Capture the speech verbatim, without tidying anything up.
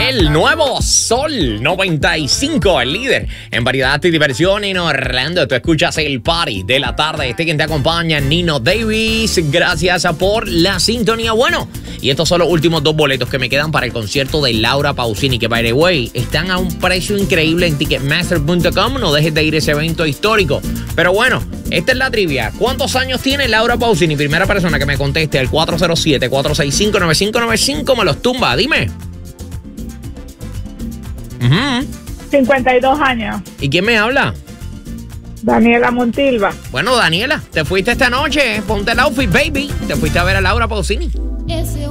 El nuevo Sol noventa y cinco, el líder en variedad y diversión en Orlando. Tú escuchas el party de la tarde. Este quien te acompaña, Nino Davis. Gracias por la sintonía. Bueno, y estos son los últimos dos boletos que me quedan para el concierto de Laura Pausini, que, by the way, están a un precio increíble en ticketmaster punto com. No dejes de ir a ese evento histórico. Pero bueno, esta es la trivia. ¿Cuántos años tiene Laura Pausini? Primera persona que me conteste al cuatro cero siete, cuatro seis cinco, nueve cinco nueve cinco me los tumba. Dime. Uh-huh. cincuenta y dos años. ¿Y quién me habla? Daniela Montilva. Bueno, Daniela, te fuiste esta noche. Ponte el outfit, baby. Te fuiste a ver a Laura Pausini. Ese